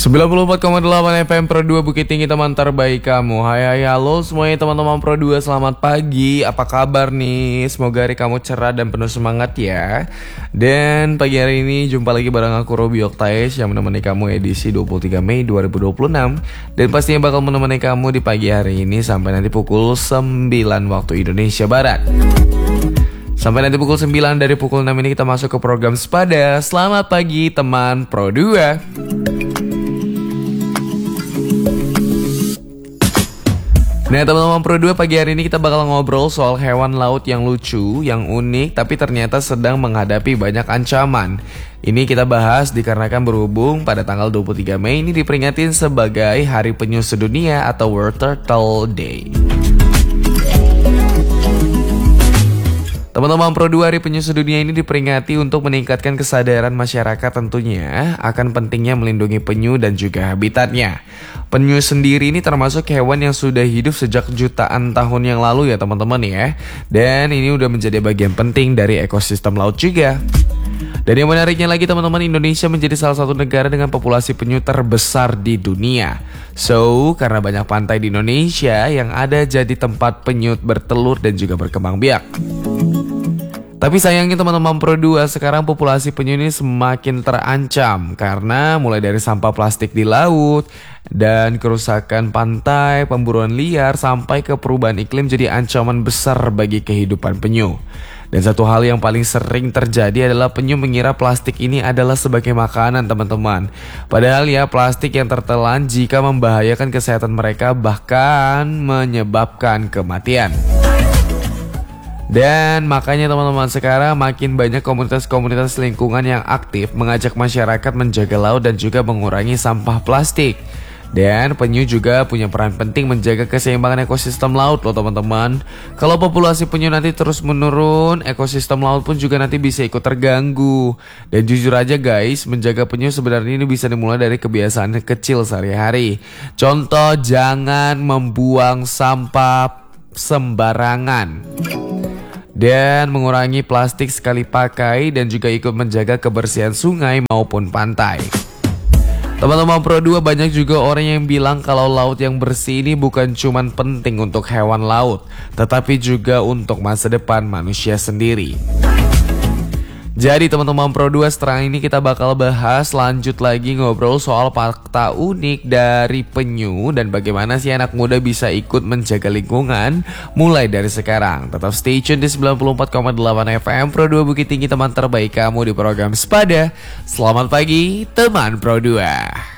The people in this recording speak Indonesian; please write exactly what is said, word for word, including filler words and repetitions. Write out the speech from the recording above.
sembilan puluh empat koma delapan F M Pro dua Bukit Tinggi, teman terbaik kamu. Hai hai halo semuanya teman-teman Pro dua, selamat pagi. Apa kabar nih? Semoga hari kamu cerah dan penuh semangat ya. Dan pagi hari ini jumpa lagi bareng aku Robi Oktaes yang menemani kamu edisi dua puluh tiga Mei dua ribu dua puluh enam. Dan pastinya bakal menemani kamu di pagi hari ini sampai nanti pukul sembilan waktu Indonesia Barat. Sampai nanti pukul sembilan, dari pukul enam ini kita masuk ke program Sepada. Selamat pagi teman Pro dua. Nah teman-teman Pro dua, pagi hari ini kita bakal ngobrol soal hewan laut yang lucu, yang unik, tapi ternyata sedang menghadapi banyak ancaman. Ini kita bahas dikarenakan berhubung pada tanggal dua puluh tiga Mei ini diperingatin sebagai Hari Penyu Sedunia atau World Turtle Day. Teman-teman Pro dua, Hari Penyu Sedunia ini diperingati untuk meningkatkan kesadaran masyarakat tentunya akan pentingnya melindungi penyu dan juga habitatnya. Penyu sendiri ini termasuk hewan yang sudah hidup sejak jutaan tahun yang lalu ya teman-teman ya. Dan ini udah menjadi bagian penting dari ekosistem laut juga. Dan yang menariknya lagi teman-teman, Indonesia menjadi salah satu negara dengan populasi penyu terbesar di dunia. So, karena banyak pantai di Indonesia yang ada jadi tempat penyu bertelur dan juga berkembang biak. Tapi sayangnya teman-teman Pro dua, sekarang populasi penyu ini semakin terancam karena mulai dari sampah plastik di laut dan kerusakan pantai, pemburuan liar sampai ke perubahan iklim jadi ancaman besar bagi kehidupan penyu. Dan satu hal yang paling sering terjadi adalah penyu mengira plastik ini adalah sebagai makanan teman-teman. Padahal ya plastik yang tertelan jika membahayakan kesehatan mereka bahkan menyebabkan kematian. Dan makanya teman-teman sekarang makin banyak komunitas-komunitas lingkungan yang aktif mengajak masyarakat menjaga laut dan juga mengurangi sampah plastik. Dan penyu juga punya peran penting menjaga keseimbangan ekosistem laut loh teman-teman. Kalau populasi penyu nanti terus menurun, ekosistem laut pun juga nanti bisa ikut terganggu. Dan jujur aja guys, menjaga penyu sebenarnya ini bisa dimulai dari kebiasaan kecil sehari-hari. Contoh, jangan membuang sampah sembarangan. Dan mengurangi plastik sekali pakai dan juga ikut menjaga kebersihan sungai maupun pantai. Teman-teman Pro dua, banyak juga orang yang bilang kalau laut yang bersih ini bukan cuma penting untuk hewan laut, tetapi juga untuk masa depan manusia sendiri. Jadi teman-teman Pro dua, setelah ini kita bakal bahas lanjut lagi ngobrol soal fakta unik dari penyu dan bagaimana sih anak muda bisa ikut menjaga lingkungan mulai dari sekarang. Tetap stay tune di sembilan puluh empat koma delapan F M Pro dua Bukit Tinggi, teman terbaik kamu di program Sepada. Selamat pagi teman Pro dua.